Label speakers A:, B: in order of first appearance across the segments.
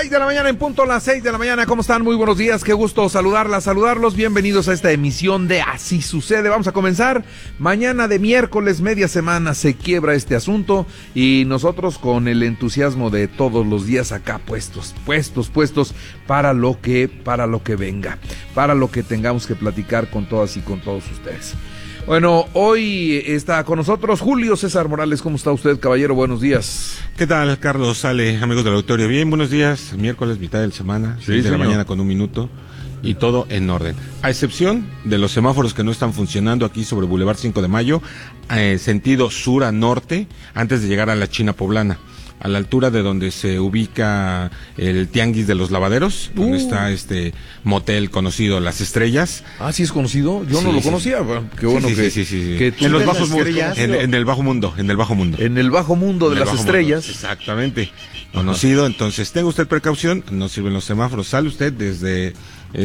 A: 6 de la mañana en punto, las 6 de la mañana. ¿Cómo están? Muy buenos días, qué gusto saludarlos. Bienvenidos a esta emisión de Así Sucede. Vamos a comenzar mañana de miércoles, media semana, se quiebra este asunto y nosotros con el entusiasmo de todos los días acá puestos para lo que venga, para lo que tengamos que platicar con todas y con todos ustedes. Bueno, hoy está con nosotros Julio César Morales. ¿Cómo está usted, caballero? Buenos días.
B: ¿Qué tal, Carlos? Ale, amigos del auditorio. Bien, buenos días. Miércoles, mitad de la semana, 6 de la mañana con 1 minuto. Y todo en orden. A excepción de los semáforos que no están funcionando aquí sobre Boulevard 5 de Mayo, sentido sur a norte, antes de llegar a la China Poblana. A la altura de donde se ubica el Tianguis de los Lavaderos, donde está este motel conocido Las Estrellas.
A: Ah, ¿sí es conocido? Yo no lo conocía. Bueno, qué bueno que
B: en los bajos mundos, en el bajo mundo. En el bajo mundo
A: de Las Estrellas.
B: Exactamente. Conocido, entonces tenga usted precaución, no sirven los semáforos. Sale usted desde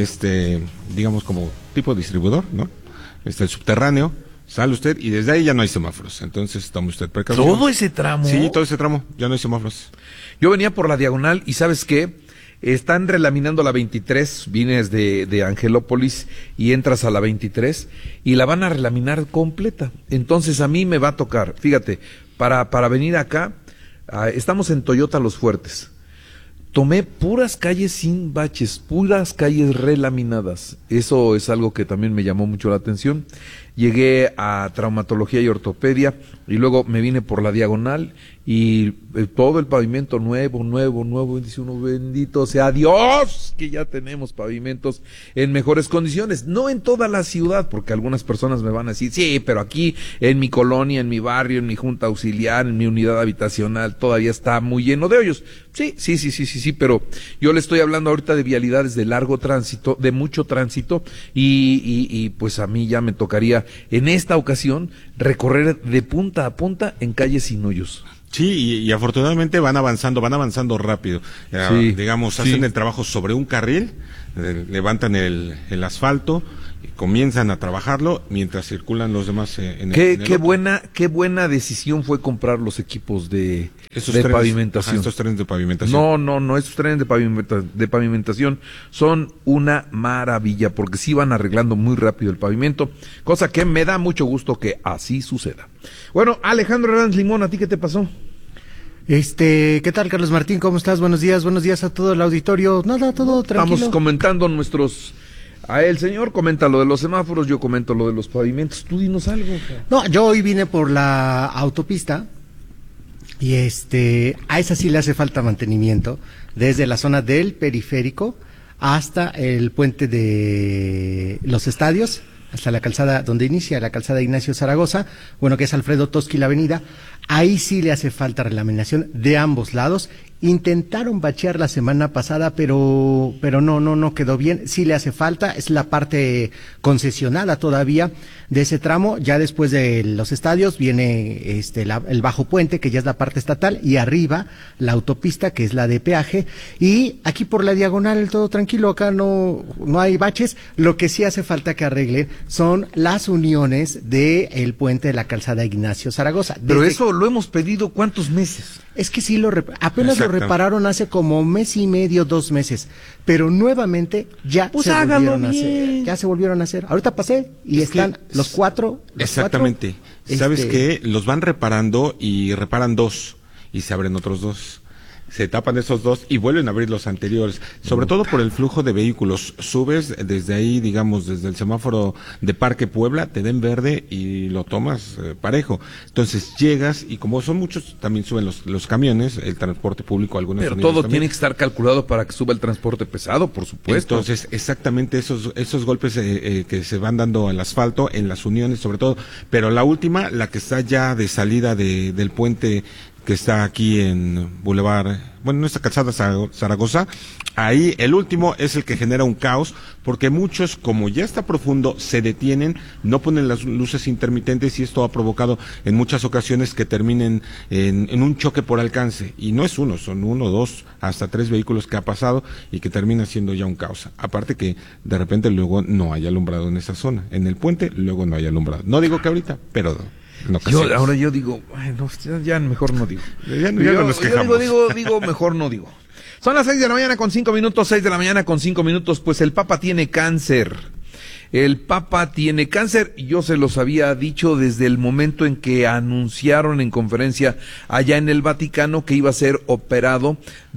B: digamos como tipo distribuidor, ¿no? El subterráneo. Sale usted y desde ahí ya no hay semáforos, entonces tome usted precaución.
A: ¿Todo ese tramo?
B: Sí, todo ese tramo, ya no hay semáforos.
A: Yo venía por la diagonal y ¿sabes qué? Están relaminando la 23, vienes de Angelópolis y entras a la 23 y la van a relaminar completa. Entonces a mí me va a tocar, fíjate, para venir acá, estamos en Toyota Los Fuertes. Tomé puras calles sin baches, puras calles relaminadas. Eso es algo que también me llamó mucho la atención. Llegué a traumatología y ortopedia y luego me vine por la diagonal y todo el pavimento nuevo, dice uno, bendito sea Dios, que ya tenemos pavimentos en mejores condiciones. No en toda la ciudad, porque algunas personas me van a decir, sí, pero aquí en mi colonia, en mi barrio, en mi junta auxiliar, en mi unidad habitacional, todavía está muy lleno de hoyos. Sí, pero yo le estoy hablando ahorita de vialidades de largo tránsito, de mucho tránsito, y pues a mí ya me tocaría en esta ocasión recorrer de punta a punta en calles sin hoyos.
B: Sí, y afortunadamente van avanzando rápido. Digamos, hacen el trabajo sobre un carril, levantan el asfalto, comienzan a trabajarlo mientras circulan los demás
A: qué buena decisión fue comprar los equipos de pavimentación.
B: Estos trenes de pavimentación.
A: No, estos trenes de pavimentación son una maravilla porque sí van arreglando muy rápido el pavimento, cosa que me da mucho gusto que así suceda. Bueno, Alejandro Hernández Limón, ¿a ti qué te pasó?
C: ¿Qué tal, Carlos Martín? ¿Cómo estás? Buenos días a todo el auditorio. Nada, todo tranquilo.
A: Estamos comentando el señor comenta lo de los semáforos, yo comento lo de los pavimentos. Tú dinos algo.
C: No, yo hoy vine por la autopista y a esa sí le hace falta mantenimiento, desde la zona del periférico hasta el puente de los estadios, hasta la calzada donde inicia la calzada Ignacio Zaragoza, que es Alfredo Toski la avenida. Ahí sí le hace falta relaminación de ambos lados. Intentaron bachear la semana pasada, pero no quedó bien. Sí le hace falta, es la parte concesionada todavía de ese tramo. Ya después de los estadios viene el bajo puente, que ya es la parte estatal, y arriba la autopista, que es la de peaje. Y aquí por la diagonal todo tranquilo, acá no hay baches. Lo que sí hace falta que arreglen son las uniones del puente de la calzada Ignacio Zaragoza.
A: Pero eso lo hemos pedido ¿cuántos meses?
C: Es que sí apenas lo repararon hace como mes y medio, 2 meses, pero nuevamente ya se volvieron a hacer. Ahorita pasé y están los 4.
B: Exactamente. ¿Sabes qué? Los van reparando y reparan 2 y se abren otros 2. Se tapan esos 2 y vuelven a abrir los anteriores, sobre todo por el flujo de vehículos. Subes desde ahí, digamos, desde el semáforo de Parque Puebla, te den verde y lo tomas parejo. Entonces llegas y como son muchos, también suben los camiones, el transporte público, algunos.
A: Pero todo también tiene que estar calculado para que suba el transporte pesado, por supuesto.
B: Entonces, exactamente esos golpes que se van dando al asfalto, en las uniones sobre todo, pero la última, la que está ya de salida del puente que está aquí en Boulevard, en esta calzada Zaragoza, ahí el último es el que genera un caos, porque muchos, como ya está profundo, se detienen, no ponen las luces intermitentes y esto ha provocado en muchas ocasiones que terminen en un choque por alcance, y no es uno, son 1, 2, hasta 3 vehículos que ha pasado y que termina siendo ya un caos. Aparte que de repente luego no hay alumbrado en esa zona, en el puente luego no hay alumbrado. No digo que ahorita, pero
A: ahora yo digo, ya mejor no digo.
B: Ya no nos quejamos.
A: Digo, mejor no digo. Son las 6 de la mañana con 5 minutos, 6 de la mañana con 5 minutos, pues el Papa tiene cáncer. El Papa tiene cáncer, y yo se los había dicho desde el momento en que anunciaron en conferencia allá en el Vaticano que iba a ser operado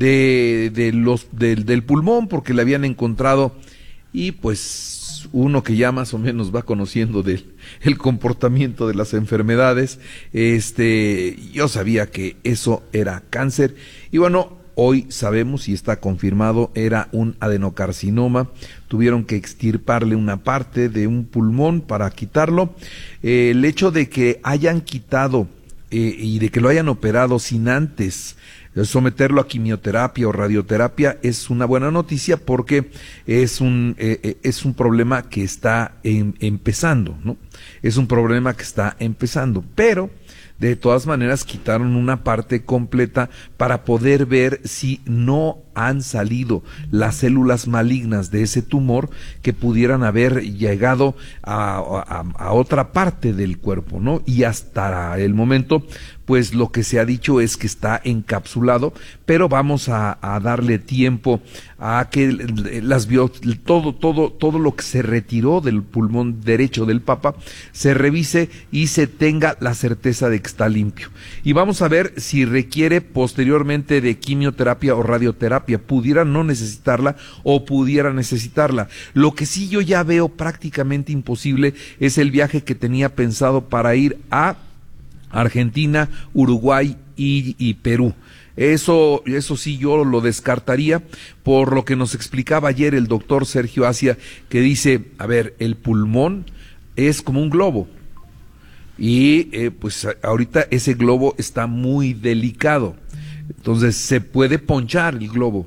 A: del pulmón, porque le habían encontrado, y pues uno que ya más o menos va conociendo el comportamiento de las enfermedades, yo sabía que eso era cáncer, y bueno, hoy sabemos y está confirmado, era un adenocarcinoma. Tuvieron que extirparle una parte de un pulmón para quitarlo. El hecho de que hayan quitado y de que lo hayan operado sin antes someterlo a quimioterapia o radioterapia es una buena noticia, porque es un problema que está empezando, ¿no? Es un problema que está empezando, pero de todas maneras quitaron una parte completa para poder ver si no han salido las células malignas de ese tumor que pudieran haber llegado a otra parte del cuerpo, ¿no? Y hasta el momento, pues lo que se ha dicho es que está encapsulado, pero vamos a darle tiempo a que todo lo que se retiró del pulmón derecho del Papa se revise y se tenga la certeza de que está limpio. Y vamos a ver si requiere posteriormente de quimioterapia o radioterapia. Pudiera no necesitarla o pudiera necesitarla. Lo que sí yo ya veo prácticamente imposible es el viaje que tenía pensado para ir a Argentina, Uruguay y Perú. Eso sí yo lo descartaría, por lo que nos explicaba ayer el doctor Sergio Asia, que dice, a ver, el pulmón es como un globo, y pues ahorita ese globo está muy delicado, entonces se puede ponchar el globo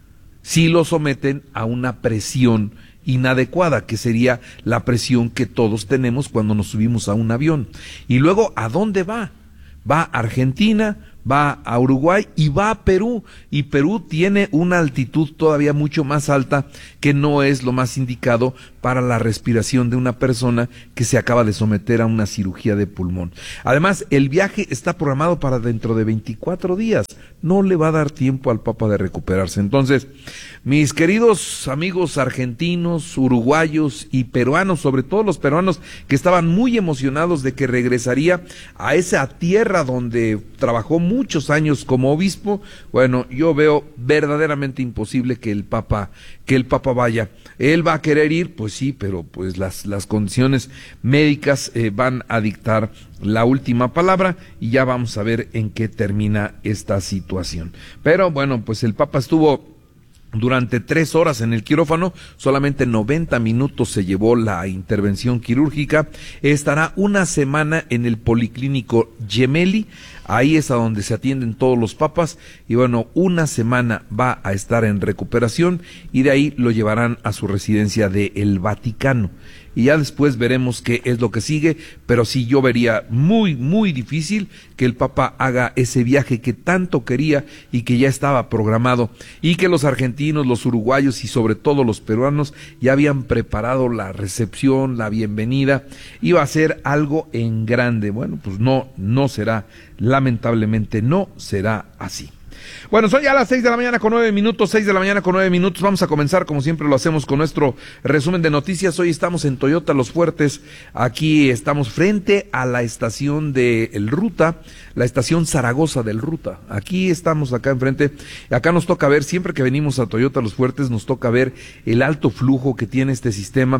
A: si lo someten a una presión inadecuada, que sería la presión que todos tenemos cuando nos subimos a un avión. Y luego, ¿a dónde va? Va a Argentina, va a Uruguay y va a Perú, y Perú tiene una altitud todavía mucho más alta, que no es lo más indicado para la respiración de una persona que se acaba de someter a una cirugía de pulmón. Además, el viaje está programado para dentro de 24 días, no le va a dar tiempo al Papa de recuperarse. Entonces, mis queridos amigos argentinos, uruguayos y peruanos, sobre todo los peruanos que estaban muy emocionados de que regresaría a esa tierra donde trabajó muchos años como obispo, bueno, yo veo verdaderamente imposible que el Papa vaya. Él va a querer ir, pues sí, pero pues las condiciones médicas van a dictar la última palabra, y ya vamos a ver en qué termina esta situación. Pero bueno, pues el Papa estuvo durante 3 horas en el quirófano, solamente 90 minutos se llevó la intervención quirúrgica. Estará una semana en el Policlínico Gemelli, ahí es a donde se atienden todos los papas, y bueno, una semana va a estar en recuperación, y de ahí lo llevarán a su residencia de el Vaticano. Y ya después veremos qué es lo que sigue, pero sí yo vería muy, muy difícil que el Papa haga ese viaje que tanto quería y que ya estaba programado, y que los argentinos, los uruguayos y sobre todo los peruanos ya habían preparado la recepción, la bienvenida. Iba a ser algo en grande. Bueno, pues no será, lamentablemente no será así. Bueno, son ya las 6 de la mañana con 9 minutos, 6 de la mañana con 9 minutos. Vamos a comenzar, como siempre lo hacemos, con nuestro resumen de noticias. Hoy estamos en Toyota Los Fuertes. Aquí estamos frente a la estación de El Ruta, la estación Zaragoza del Ruta. Aquí estamos, acá enfrente. Acá nos toca ver, siempre que venimos a Toyota Los Fuertes, nos toca ver el alto flujo que tiene este sistema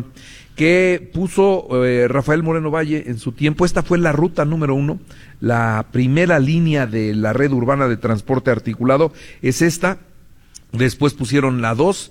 A: que puso Rafael Moreno Valle en su tiempo. Esta fue la ruta número 1, la primera línea de la red urbana de transporte articulado es esta. Después pusieron la 2,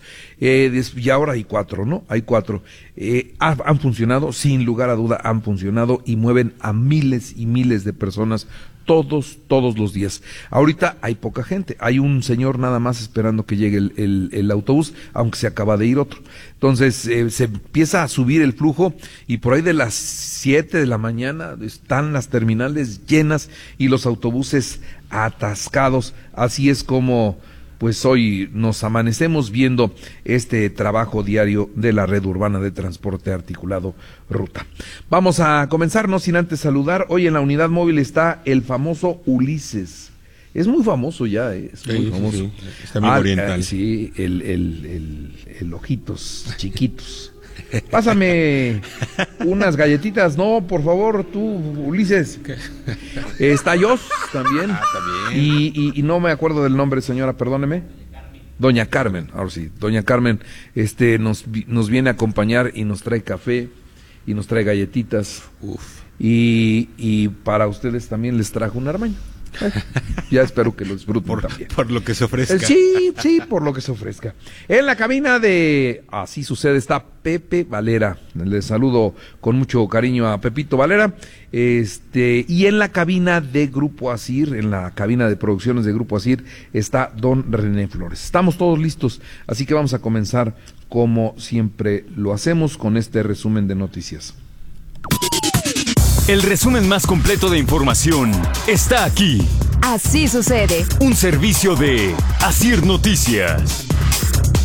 A: y ahora hay 4, ¿no? Hay 4. Han funcionado, sin lugar a duda han funcionado, y mueven a miles y miles de personas todos los días. Ahorita hay poca gente, hay un señor nada más esperando que llegue el autobús, aunque se acaba de ir otro. Entonces se empieza a subir el flujo, y por ahí de las 7 de la mañana están las terminales llenas y los autobuses atascados. Así es como pues hoy nos amanecemos viendo este trabajo diario de la red urbana de transporte articulado Ruta. Vamos a comenzar, no sin antes saludar. Hoy en la unidad móvil está el famoso Ulises. Es muy famoso ya, es muy famoso.
B: Sí. Está bien oriental.
A: Sí, el ojitos chiquitos. Pásame unas galletitas, no, por favor, tú, Ulises. Está Jos también.
B: También.
A: Y no me acuerdo del nombre, señora, perdóneme. Doña Carmen, ahora sí, Doña Carmen, nos viene a acompañar y nos trae café y nos trae galletitas. Y para ustedes también les trajo un armaño. Ya espero que lo disfruten también.
B: Por lo que se ofrezca.
A: Sí, por lo que se ofrezca. En la cabina de Así Sucede está Pepe Valera. Les saludo con mucho cariño a Pepito Valera. Y en la cabina de Grupo Asir, en la cabina de producciones de Grupo Asir, está don René Flores. Estamos todos listos, así que vamos a comenzar como siempre lo hacemos con este resumen de noticias.
D: El resumen más completo de información está aquí.
E: Así sucede.
D: Un servicio de Asir Noticias.